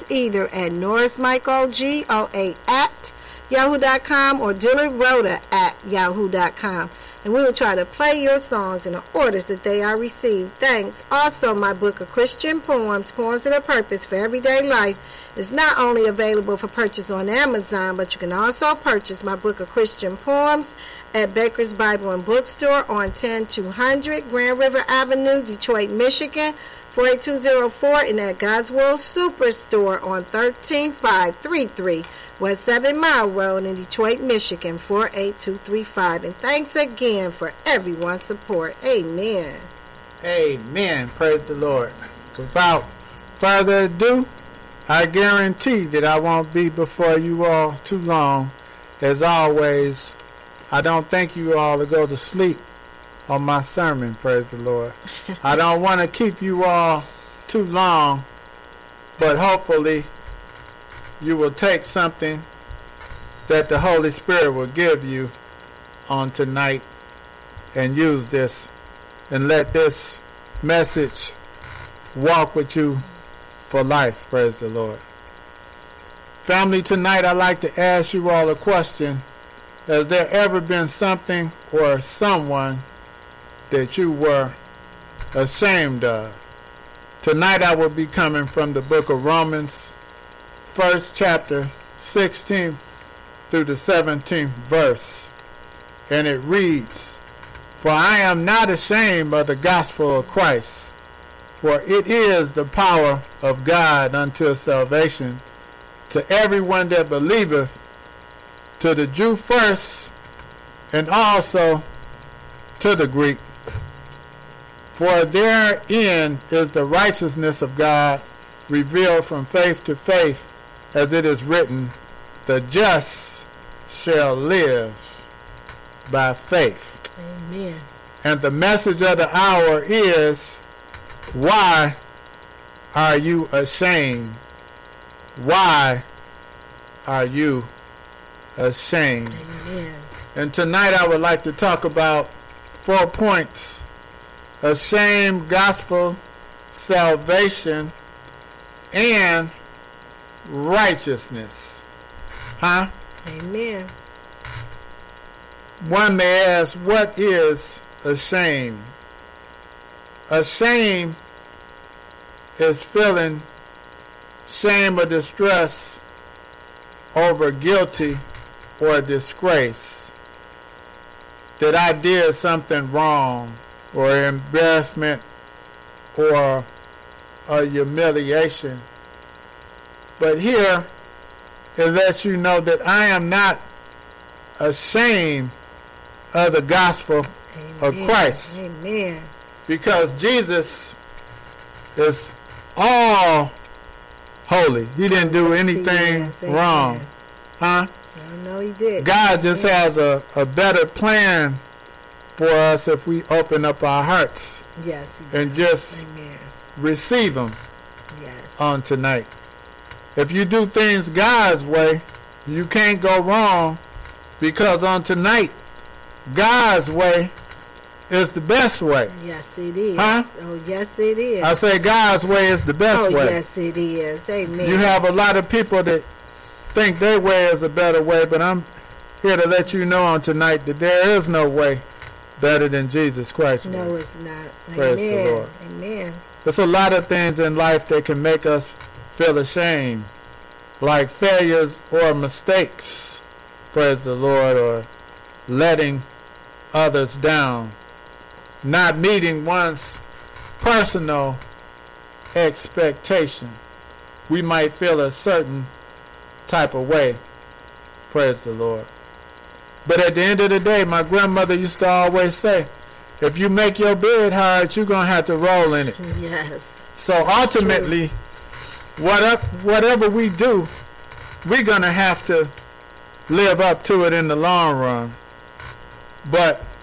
either at norrismichael08 at yahoo.com or dillardrhoda@yahoo.com. And we will try to play your songs in the orders that they are received. Thanks. Also, my book of Christian poems, Poems with a Purpose for Everyday Life, is not only available for purchase on Amazon, but you can also purchase my book of Christian poems at Baker's Bible and Bookstore on 10200 Grand River Avenue, Detroit, Michigan, 48204, and at God's World Superstore on 13533 West 7 Mile Road in Detroit, Michigan, 48235. And thanks again for everyone's support. Amen. Amen. Praise the Lord. Without further ado, I guarantee that I won't be before you all too long. As always, I don't think you all to go to sleep on my sermon, praise the Lord. I don't want to keep you all too long, but hopefully you will take something that the Holy Spirit will give you on tonight and use this and let this message walk with you for life, praise the Lord. Family, tonight I'd like to ask you all a question. Has there ever been something or someone that you were ashamed of? Tonight I will be coming from the book of Romans, 1st chapter, 16th through the 17th verse. And it reads, "For I am not ashamed of the gospel of Christ, for it is the power of God unto salvation to everyone that believeth, to the Jew first, and also to the Greek. For therein is the righteousness of God revealed from faith to faith, as it is written, the just shall live by faith." Amen. And the message of the hour is, why are you ashamed? Why are you ashamed? Amen. And tonight I would like to talk about 4 points: ashamed, gospel, salvation, and righteousness. Amen. One may ask, what is ashamed? Ashamed is feeling shame or distress over guilty or disgrace, that I did something wrong, or embarrassment, or a humiliation. But here it lets you know that I am not ashamed of the gospel of Christ. Amen. Because Jesus is all holy. He didn't do anything wrong. I know he did. God just has a better plan for us if we open up our hearts. Yes. And just receive them on tonight. If you do things God's way, you can't go wrong, because on tonight, God's way is the best way. Yes, it is. Oh, yes, it is. I say God's way is the best way. Yes, it is. Amen. You have a lot of people that think their way is a better way, but I'm here to let you know on tonight that there is no way better than Jesus Christ. No, it's not. Praise the Lord. Amen. There's a lot of things in life that can make us feel ashamed, like failures or mistakes, praise the Lord, or letting others down, not meeting one's personal expectation. We might feel a certain type of way, praise the Lord. But at the end of the day, my grandmother used to always say, if you make your bed hard, you're going to have to roll in it. Yes. So ultimately, whatever we do, we're going to have to live up to it in the long run. But